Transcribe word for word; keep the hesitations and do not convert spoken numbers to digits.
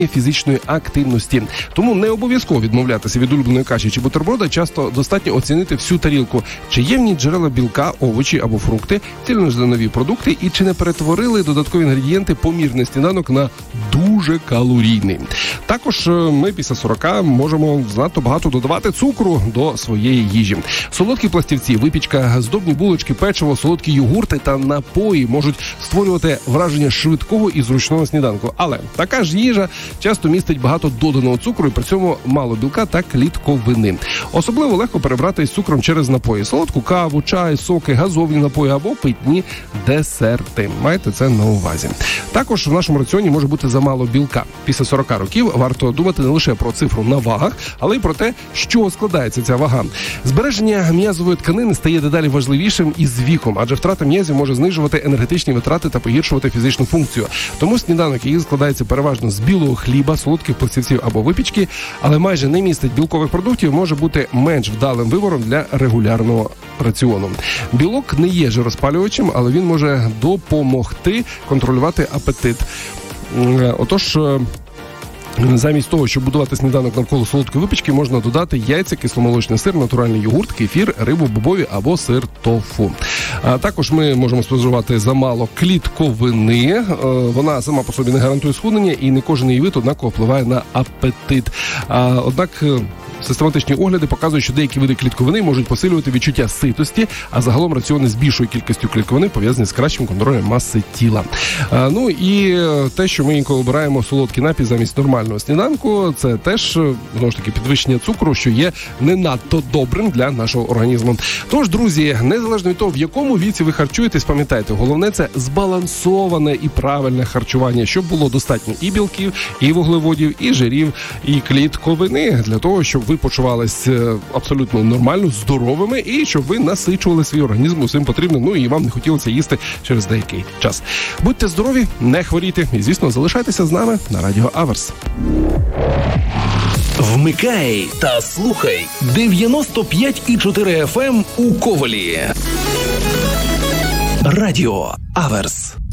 фізичної активності. Тому не обов'язково відмовлятися від улюбленої каші чи бутерброда, часто достатньо оцінити всю тарілку. Чи є в ній джерела білка, овочі або фрукти, цільнозернові продукти і чи не перетворили додаткові інгредієнти помірний сніданок на дуже калорійний. Також ми після сорока можемо занадто багато додавати цукру до своєї їжі. Солодкі пластівці, випічка, здобні булочки, печиво, солодкі йогурти та напої можуть створювати враження швидкого і зручного сніданку. Але така ж їжа часто містить багато доданого цукру і при цьому мало білка та клітковини. Особливо легко перебрати з цукром через напої. Солодку каву, чай, соки, газовні напої або питні десерти. Майте це на увазі. Також в нашому раціоні може бути замало білка. Після сорока років варто думати не лише про цифру на вагах, але й про те, з чого складається ця вага. Збереження м'язової тканини стає дедалі важливішим із віком, адже втрата м'язів може знижувати енергетичні витрати та погіршувати фізичну функцію. Тому сніданок, який складається переважно з білого хліба, солодких пластівців або випічки, але майже не містить білкових продуктів, може бути менш вдалим вибором для регулярного раціону. Білок не є жироспалювачем, але він може допомогти контролювати апетит. Отож, замість того, щоб будувати сніданок навколо солодкої випічки, можна додати яйця, кисломолочний сир, натуральний йогурт, кефір, рибу бобові або сир тофу. А також ми можемо споживати замало клітковини. Вона сама по собі не гарантує схуднення і не кожен її вид однаково впливає на апетит. Однак систематичні огляди показують, що деякі види клітковини можуть посилювати відчуття ситості, а загалом раціони з більшою кількістю клітковини пов'язані з кращим контролем маси тіла. А, ну і те, що ми інколи обираємо солодкий напій замість нормального сніданку, це теж, знову ж таки, підвищення цукру, що є не надто добрим для нашого організму. Тож, друзі, незалежно від того, в якому віці ви харчуєтесь, пам'ятайте, головне – це збалансоване і правильне харчування, щоб було достатньо і білків, і вуглеводів, і жирів, і клітковини, для того, щоб ви почувались абсолютно нормально, здоровими, і щоб ви насичували свій організм усім потрібним, ну і вам не хотілося їсти через деякий час. Будьте здорові, не хворійте і, звісно, залишайтеся з нами на Радіо Аверс. Вмикай та слухай дев'яносто п'ять і чотири еф ем у Ковелі. Радіо Аверс.